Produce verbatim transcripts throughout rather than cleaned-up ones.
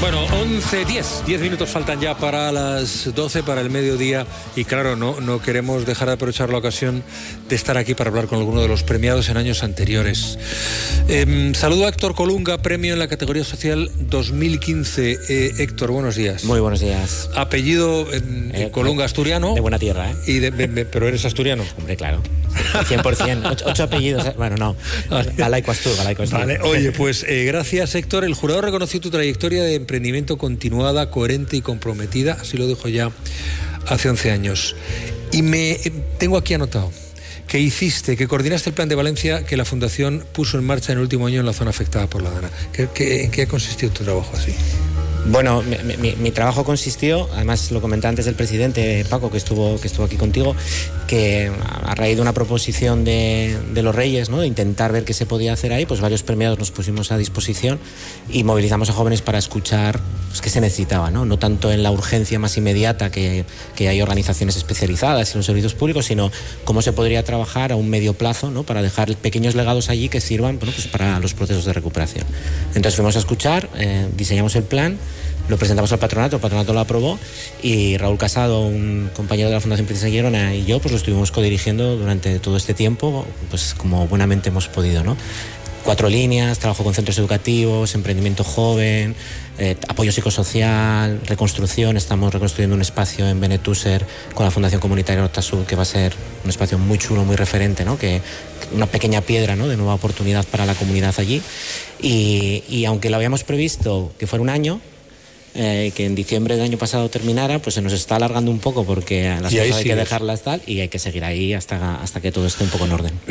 Bueno, once diez, diez minutos faltan ya para las doce, para el mediodía, y claro, no, no queremos dejar de aprovechar la ocasión de estar aquí para hablar con alguno de los premiados en años anteriores. Eh, saludo a Héctor Colunga, premio en la categoría social dos mil quince. Eh, Héctor, buenos días. Muy buenos días. Apellido eh, eh, Colunga, asturiano. De buena tierra, ¿eh? Y de, de, de, pero eres asturiano. Hombre, claro. cien por ciento. Ocho, ocho apellidos. ¿eh? Bueno, no. Galaico Astur, Galaico Astur. Vale, oye, pues eh, gracias, Héctor. El jurado reconoció tu trayectoria de emprendimiento continuada, coherente y comprometida, así lo dijo ya hace once años. Y me eh, tengo aquí anotado que hiciste, que coordinaste el plan de Valencia que la Fundación puso en marcha en el último año en la zona afectada por la Dana. ¿Qué, qué, ¿En qué ha consistido tu trabajo así? Bueno, mi, mi, mi trabajo consistió, además lo comenté antes del presidente Paco, que estuvo, que estuvo aquí contigo, que a raíz de una proposición de, de los Reyes, ¿no?, de intentar ver qué se podía hacer ahí, pues varios premiados nos pusimos a disposición y movilizamos a jóvenes para escuchar pues, qué se necesitaba, ¿no? No tanto en la urgencia más inmediata, que, que hay organizaciones especializadas en los servicios públicos, sino cómo se podría trabajar a un medio plazo, ¿no?, para dejar pequeños legados allí que sirvan, bueno, pues para los procesos de recuperación. Entonces fuimos a escuchar, eh, diseñamos el plan, lo presentamos al patronato, el patronato lo aprobó y Raúl Casado, un compañero de la Fundación Princesa Girona, y yo pues lo estuvimos codirigiendo durante todo este tiempo, pues como buenamente hemos podido, ¿no? Cuatro líneas: trabajo con centros educativos, emprendimiento joven, eh, apoyo psicosocial, reconstrucción. Estamos reconstruyendo un espacio en Benetúser con la Fundación Comunitaria Hortasud, que va a ser un espacio muy chulo, muy referente, ¿no? Que una pequeña piedra, ¿no?, de nueva oportunidad para la comunidad allí. Y, y aunque lo habíamos previsto que fuera un año, Eh, que en diciembre del año pasado terminara, pues se nos está alargando un poco porque las cosas hay que dejarlas tal y hay que seguir ahí hasta, hasta que todo esté un poco en orden.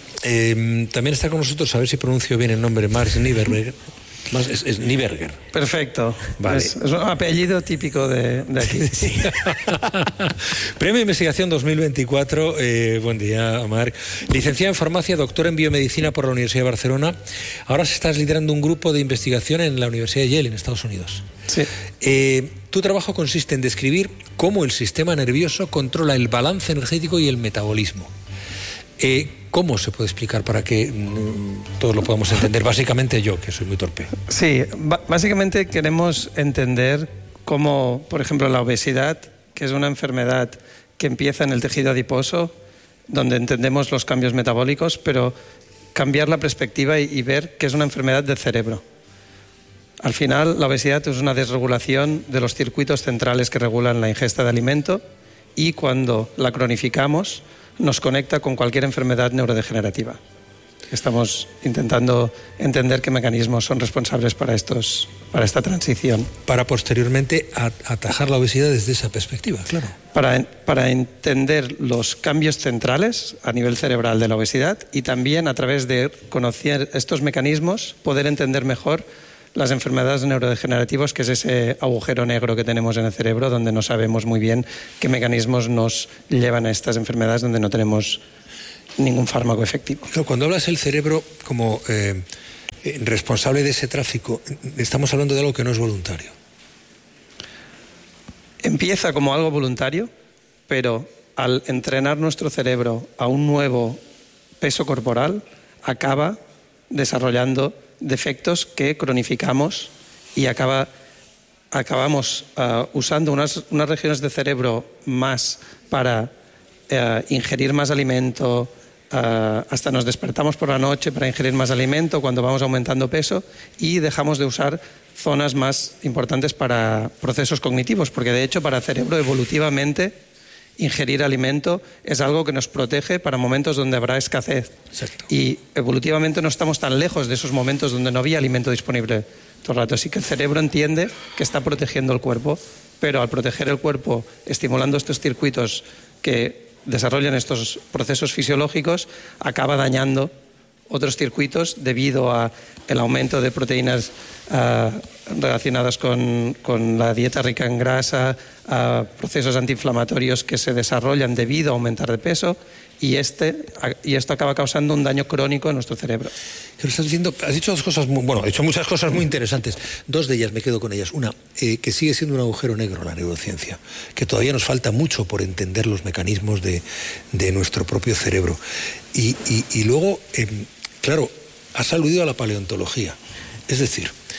Eh, también está con nosotros, a ver si pronuncio bien el nombre, Marx Nieberger. Más, es, es Nieberger. Perfecto. Vale. Es, es un apellido típico de, de aquí. Sí. Premio de Investigación dos mil veinticuatro. Eh, buen día, Marc. Licenciada en Farmacia, doctora en Biomedicina por la Universidad de Barcelona. Ahora estás liderando un grupo de investigación en la Universidad de Yale, en Estados Unidos. Sí. Eh, tu trabajo consiste en describir cómo el sistema nervioso controla el balance energético y el metabolismo. Eh, ¿Cómo se puede explicar para que mm, todos lo podamos entender? Básicamente yo, que soy muy torpe. Sí, básicamente queremos entender cómo, por ejemplo, la obesidad, que es una enfermedad que empieza en el tejido adiposo, donde entendemos los cambios metabólicos, pero cambiar la perspectiva y, y ver que es una enfermedad del cerebro. Al final, la obesidad es una desregulación de los circuitos centrales que regulan la ingesta de alimento, y cuando la cronificamos nos conecta con cualquier enfermedad neurodegenerativa. Estamos intentando entender qué mecanismos son responsables para, estos, para esta transición. Para posteriormente atajar la obesidad desde esa perspectiva, claro. Para, para entender los cambios centrales a nivel cerebral de la obesidad, y también a través de conocer estos mecanismos poder entender mejor las enfermedades neurodegenerativas, que es ese agujero negro que tenemos en el cerebro donde no sabemos muy bien qué mecanismos nos llevan a estas enfermedades, donde no tenemos ningún fármaco efectivo. Cuando hablas del cerebro como eh, responsable de ese tráfico, estamos hablando de algo que no es voluntario. Empieza como algo voluntario, pero al entrenar nuestro cerebro a un nuevo peso corporal, acaba desarrollando defectos que cronificamos y acaba, acabamos uh, usando unas, unas regiones de cerebro más para uh, ingerir más alimento, uh, hasta nos despertamos por la noche para ingerir más alimento cuando vamos aumentando peso, y dejamos de usar zonas más importantes para procesos cognitivos, porque de hecho para el cerebro evolutivamente ingerir alimento es algo que nos protege para momentos donde habrá escasez. Exacto. Y evolutivamente no estamos tan lejos de esos momentos donde no había alimento disponible todo el rato. Así que el cerebro entiende que está protegiendo el cuerpo, pero al proteger el cuerpo, estimulando estos circuitos que desarrollan estos procesos fisiológicos, acaba dañando otros circuitos debido al aumento de proteínas uh, relacionadas con, con la dieta rica en grasa, uh, procesos antiinflamatorios que se desarrollan debido a aumentar de peso, y, este, y esto acaba causando un daño crónico en nuestro cerebro. Pero estás diciendo, has dicho dos cosas muy, bueno, he hecho muchas cosas muy interesantes. Dos de ellas me quedo con ellas. Una, eh, que sigue siendo un agujero negro la neurociencia, que todavía nos falta mucho por entender los mecanismos de, de nuestro propio cerebro. Y, y, y luego, eh, claro, has aludido a la paleontología. Es decir,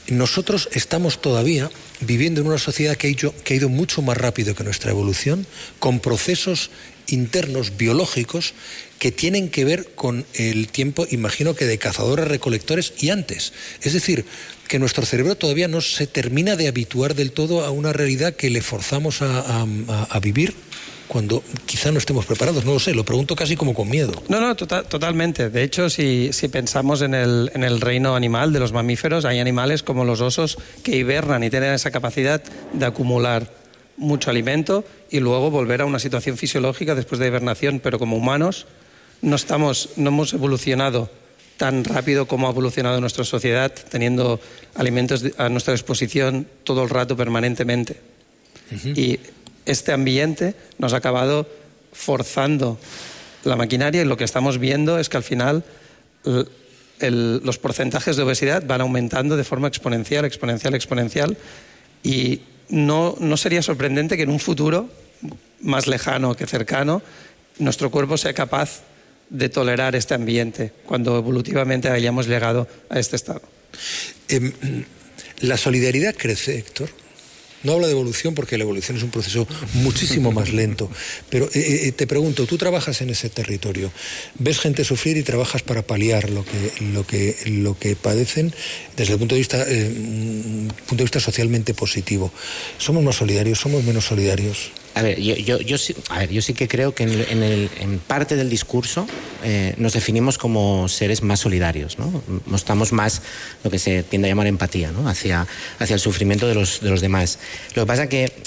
nosotros estamos todavía viviendo en una sociedad que ha ido, que ha ido mucho más rápido que nuestra evolución, con procesos internos biológicos que tienen que ver con el tiempo, imagino que de cazadores-recolectores y antes. Es decir, que nuestro cerebro todavía no se termina de habituar del todo a una realidad que le forzamos a, a, a vivir cuando quizá no estemos preparados. No lo sé, lo pregunto casi como con miedo. No, no, total, totalmente. De hecho, si, si pensamos en el, en el reino animal de los mamíferos, hay animales como los osos que hibernan y tienen esa capacidad de acumular mucho alimento y luego volver a una situación fisiológica después de hibernación, pero como humanos no estamos, no hemos evolucionado tan rápido como ha evolucionado nuestra sociedad, teniendo alimentos a nuestra disposición todo el rato, permanentemente. Uh-huh. Y este ambiente nos ha acabado forzando la maquinaria, y lo que estamos viendo es que al final el, el, los porcentajes de obesidad van aumentando de forma exponencial, exponencial, exponencial, y no, no sería sorprendente que en un futuro más lejano que cercano nuestro cuerpo sea capaz de tolerar este ambiente cuando evolutivamente hayamos llegado a este estado. Eh, la solidaridad crece, Héctor. No hablo de evolución porque la evolución es un proceso muchísimo más lento. Pero eh, eh, te pregunto, tú trabajas en ese territorio, ves gente sufrir y trabajas para paliar lo que, lo que, lo que padecen desde el punto de vista, eh, punto de vista socialmente positivo. ¿Somos más solidarios? ¿Somos menos solidarios? A ver, yo, yo, yo, sí, a ver, yo sí que creo que en, en, el, en parte del discurso eh, nos definimos como seres más solidarios, ¿no? Mostramos más lo que se tiende a llamar empatía, ¿no? hacia, hacia el sufrimiento de los, de los demás. Lo que pasa es que eh,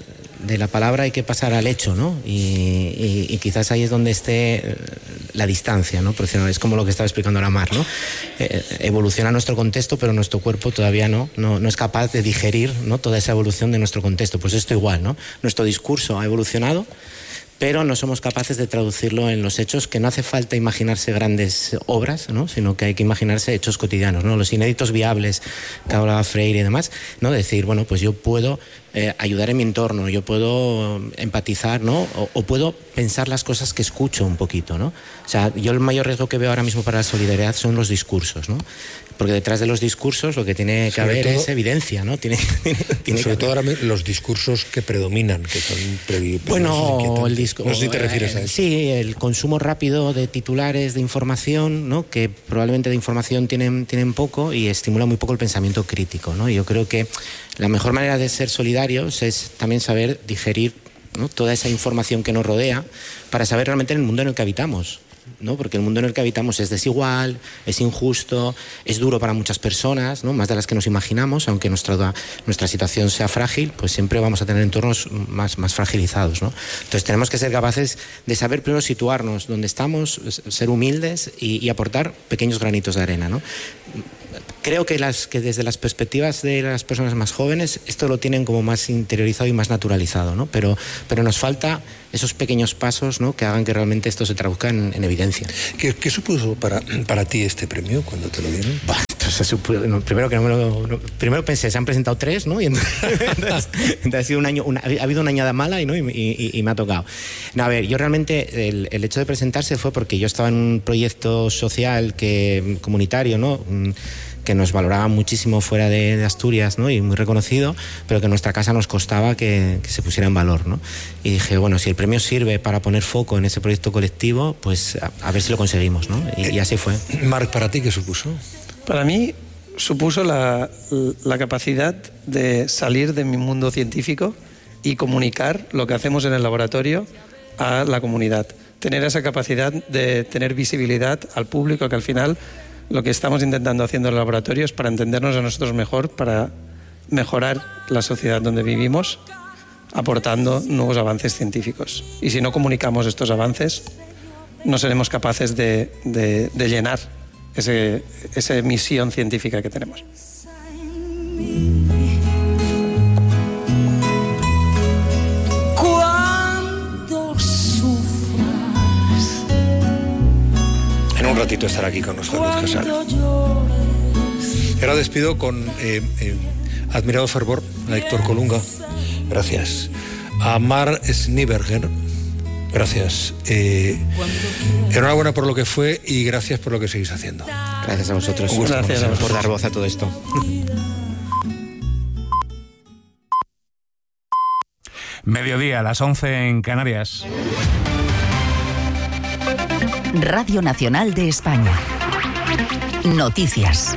de la palabra hay que pasar al hecho, ¿no? Y, y, y quizás ahí es donde esté la distancia, ¿no? Porque es como lo que estaba explicando ahora Mar, ¿no? Eh, evoluciona nuestro contexto, pero nuestro cuerpo todavía no, no, no es capaz de digerir, ¿no? Toda esa evolución de nuestro contexto. Pues esto igual, ¿no? Nuestro discurso ha evolucionado, pero no somos capaces de traducirlo en los hechos, que no hace falta imaginarse grandes obras, ¿no? Sino que hay que imaginarse hechos cotidianos, ¿no? Los inéditos viables que hablaba Freire y demás, ¿no? Decir, bueno, pues yo puedo eh, ayudar en mi entorno, yo puedo empatizar, ¿no? O, o puedo pensar las cosas que escucho un poquito, ¿no? O sea, yo el mayor riesgo que veo ahora mismo para la solidaridad son los discursos, ¿no? Porque detrás de los discursos lo que tiene que sobre haber todo, es evidencia, ¿no? Tiene, tiene sobre que todo ahora los discursos que predominan, que son previ, bueno, el disco, no sé si te refieres a eso. Sí, el consumo rápido de titulares de información, ¿no? Que probablemente de información tienen, tienen poco y estimula muy poco el pensamiento crítico, ¿no? Y yo creo que la mejor manera de ser solidarios es también saber digerir, ¿no? Toda esa información que nos rodea para saber realmente el mundo en el que habitamos, ¿no? Porque el mundo en el que habitamos es desigual, es injusto, es duro para muchas personas, ¿no? Más de las que nos imaginamos, aunque nuestra, nuestra situación sea frágil, pues siempre vamos a tener entornos más, más fragilizados, ¿no? Entonces tenemos que ser capaces de saber primero situarnos donde estamos, ser humildes y, y aportar pequeños granitos de arena, ¿no? Creo que, las, que desde las perspectivas de las personas más jóvenes esto lo tienen como más interiorizado y más naturalizado, ¿no? Pero, pero nos falta esos pequeños pasos, ¿no? Que hagan que realmente esto se traduzca en, en evidencia. ¿Qué, qué supuso para, para ti este premio cuando te lo dieron? Bah, entonces, no, primero que no me lo, no, primero pensé, se han presentado tres, ¿no? Y entonces, entonces, entonces ha sido un año, una, ha habido una añada mala y, ¿no? y, y, y me ha tocado. No, a ver, yo realmente el, el hecho de presentarse fue porque yo estaba en un proyecto social que comunitario, ¿no? Que nos valoraba muchísimo fuera de, de Asturias, ¿no? Y muy reconocido, pero que en nuestra casa nos costaba que, que se pusiera en valor, ¿no? Y dije, bueno, si el premio sirve para poner foco en ese proyecto colectivo, pues a, a ver si lo conseguimos, ¿no? Y, y así fue. Marc, ¿para ti qué supuso? Para mí supuso la, la capacidad de salir de mi mundo científico y comunicar lo que hacemos en el laboratorio a la comunidad. Tener esa capacidad de tener visibilidad al público, que al final lo que estamos intentando haciendo en el laboratorio es para entendernos a nosotros mejor, para mejorar la sociedad donde vivimos, aportando nuevos avances científicos. Y si no comunicamos estos avances, no seremos capaces de, de, de llenar ese, esa misión científica que tenemos. En un ratito estará aquí con nosotros Luis Casal. Y ahora despido con eh, eh, admirado fervor a Héctor Colunga. Gracias. A Mar Schneeberger. Gracias. Eh, enhorabuena por lo que fue y gracias por lo que seguís haciendo. Gracias a vosotros. Gracias a vosotros por dar voz a todo esto. Mediodía, a las once en Canarias. Radio Nacional de España. Noticias.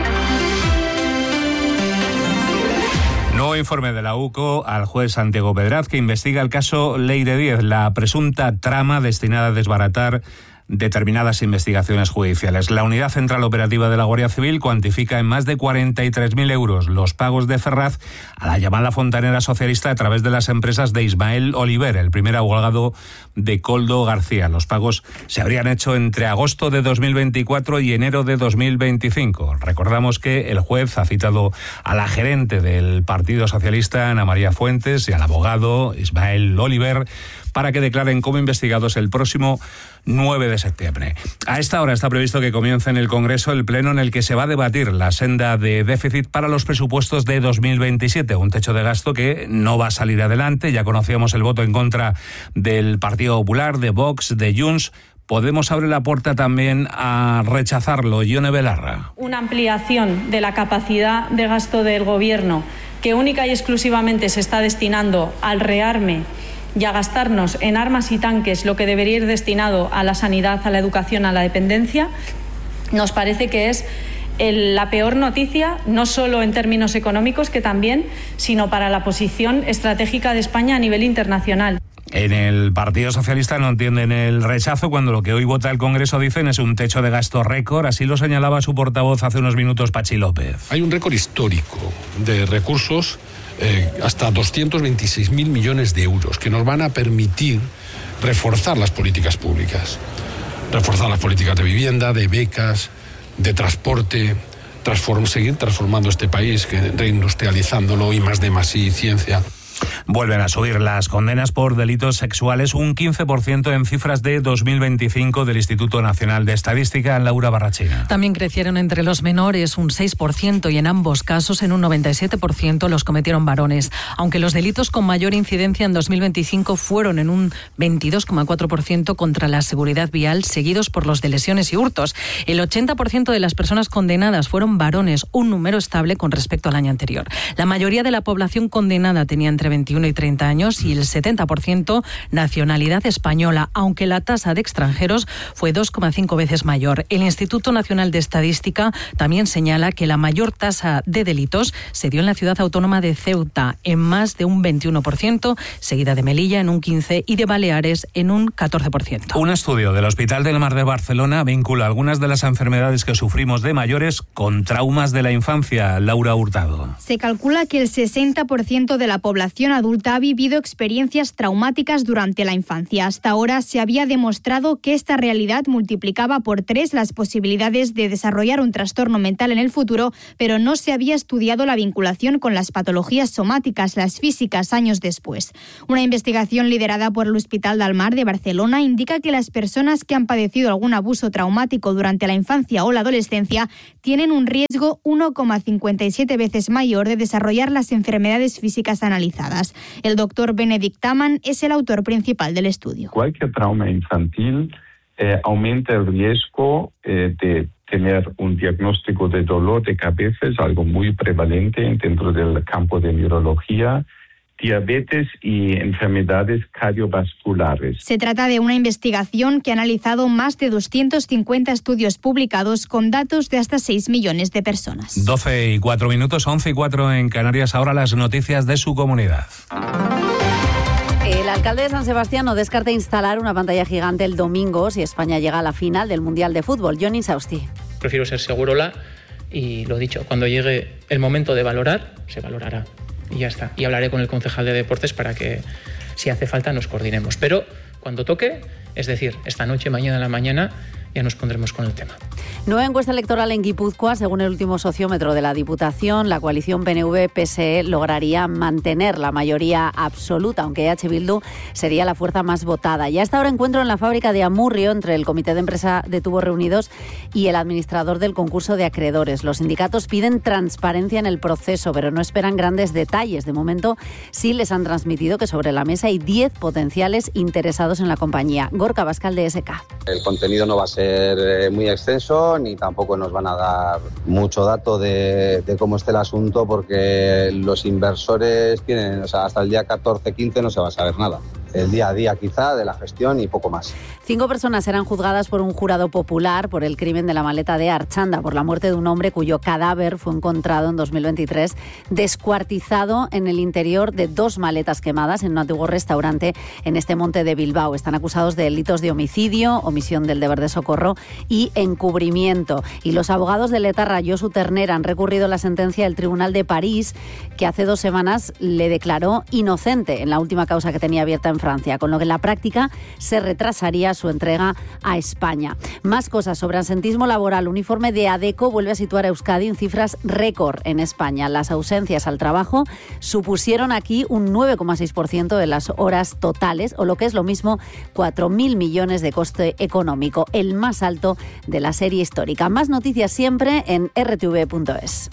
Nuevo informe de la U C O al juez Santiago Pedraz, que investiga el caso Leire Díez, la presunta trama destinada a desbaratar determinadas investigaciones judiciales. La Unidad Central Operativa de la Guardia Civil cuantifica en más de cuarenta y tres mil euros los pagos de Ferraz a la llamada fontanera socialista a través de las empresas de Ismael Oliver, el primer abogado de Koldo García. Los pagos se habrían hecho entre agosto de dos mil veinticuatro y enero de dos mil veinticinco. Recordamos que el juez ha citado a la gerente del Partido Socialista, Ana María Fuentes, y al abogado Ismael Oliver para que declaren como investigados el próximo nueve de septiembre. A esta hora está previsto que comience en el Congreso el pleno en el que se va a debatir la senda de déficit para los presupuestos de dos mil veintisiete, un techo de gasto que no va a salir adelante. Ya conocíamos el voto en contra del Partido Popular, de Vox, de Junts. Podemos abrir la puerta también a rechazarlo. Ione Belarra. Una ampliación de la capacidad de gasto del Gobierno que única y exclusivamente se está destinando al rearme y a gastarnos en armas y tanques lo que debería ir destinado a la sanidad, a la educación, a la dependencia, nos parece que es el, la peor noticia, no solo en términos económicos, que también, sino para la posición estratégica de España a nivel internacional. En el Partido Socialista no entienden el rechazo cuando lo que hoy vota el Congreso, dicen, es un techo de gasto récord. Así lo señalaba su portavoz hace unos minutos, Pachi López. Hay un récord histórico de recursos, eh, hasta doscientos veintiséis mil millones de euros, que nos van a permitir reforzar las políticas públicas, reforzar las políticas de vivienda, de becas, de transporte, transform, seguir transformando este país, que, reindustrializándolo, y más de más y ciencia. Vuelven a subir las condenas por delitos sexuales, un quince por ciento en cifras de dos mil veinticinco del Instituto Nacional de Estadística. Laura Barrachina. También crecieron entre los menores un seis por ciento y en ambos casos en un noventa y siete por ciento los cometieron varones, aunque los delitos con mayor incidencia en dos mil veinticinco fueron en un veintidós coma cuatro por ciento contra la seguridad vial, seguidos por los de lesiones y hurtos. El ochenta por ciento de las personas condenadas fueron varones, un número estable con respecto al año anterior. La mayoría de la población condenada tenía entre veintiuno y treinta años y el setenta por ciento nacionalidad española, aunque la tasa de extranjeros fue dos coma cinco veces mayor. El Instituto Nacional de Estadística también señala que la mayor tasa de delitos se dio en la ciudad autónoma de Ceuta, en más de un veintiuno por ciento, seguida de Melilla en un quince por ciento y de Baleares en un catorce por ciento. Un estudio del Hospital del Mar de Barcelona vincula algunas de las enfermedades que sufrimos de mayores con traumas de la infancia. Laura Hurtado. Se calcula que el sesenta por ciento de la población adulta ha vivido experiencias traumáticas durante la infancia. Hasta ahora se había demostrado que esta realidad multiplicaba por tres las posibilidades de desarrollar un trastorno mental en el futuro, pero no se había estudiado la vinculación con las patologías somáticas, las físicas, años después. Una investigación liderada por el Hospital del Mar de Barcelona indica que las personas que han padecido algún abuso traumático durante la infancia o la adolescencia tienen un riesgo uno coma cincuenta y siete veces mayor de desarrollar las enfermedades físicas analizadas. El doctor Benedict Taman es el autor principal del estudio. Cualquier trauma infantil eh, aumenta el riesgo eh, de tener un diagnóstico de dolor de cabeza, es algo muy prevalente dentro del campo de neurología, diabetes y enfermedades cardiovasculares. Se trata de una investigación que ha analizado más de doscientos cincuenta estudios publicados con datos de hasta seis millones de personas. doce y cuatro minutos, once y cuatro en Canarias. Ahora las noticias de su comunidad. El alcalde de San Sebastián no descarta instalar una pantalla gigante el domingo si España llega a la final del Mundial de Fútbol. Jon Insausti. Prefiero ser segurola y lo dicho, cuando llegue el momento de valorar, se valorará. Y ya está. Y hablaré con el concejal de deportes para que, si hace falta, nos coordinemos. Pero cuando toque, es decir, esta noche, mañana en la mañana, ya nos pondremos con el tema. Nueva encuesta electoral en Guipúzcoa. Según el último sociómetro de la Diputación, la coalición P N V P S E lograría mantener la mayoría absoluta, aunque H. Bildu sería la fuerza más votada. Y hasta ahora encuentro en la fábrica de Amurrio entre el Comité de Empresa de Tubos Reunidos y el administrador del concurso de acreedores. Los sindicatos piden transparencia en el proceso, pero no esperan grandes detalles. De momento, sí les han transmitido que sobre la mesa hay diez potenciales interesados en la compañía. Gorka Bascal, de S K. El contenido no va a ser ser eh, muy extenso, ni tampoco nos van a dar mucho dato de, de cómo esté el asunto, porque los inversores tienen, o sea, hasta el día catorce quince no se va a saber nada. El día a día quizá de la gestión y poco más. Cinco personas serán juzgadas por un jurado popular por el crimen de la maleta de Archanda, por la muerte de un hombre cuyo cadáver fue encontrado en dos mil veintitrés descuartizado en el interior de dos maletas quemadas en un antiguo restaurante en este monte de Bilbao. Están acusados de delitos de homicidio, omisión del deber de socorro y encubrimiento. Y los abogados del etarra Josu Ternera han recurrido la sentencia del Tribunal de París, que hace dos semanas le declaró inocente en la última causa que tenía abierta en Francia, con lo que en la práctica se retrasaría su entrega a España. Más cosas sobre absentismo laboral. Un informe de ADECO vuelve a situar a Euskadi en cifras récord en España. Las ausencias al trabajo supusieron aquí un nueve coma seis por ciento de las horas totales, o lo que es lo mismo, cuatro mil millones de coste económico, el más alto de la serie histórica. Más noticias siempre en erre te ve punto es.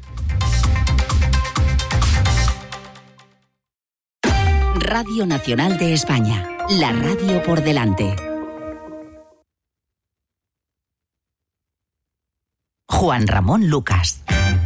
Radio Nacional de España, la radio por delante. Juan Ramón Lucas.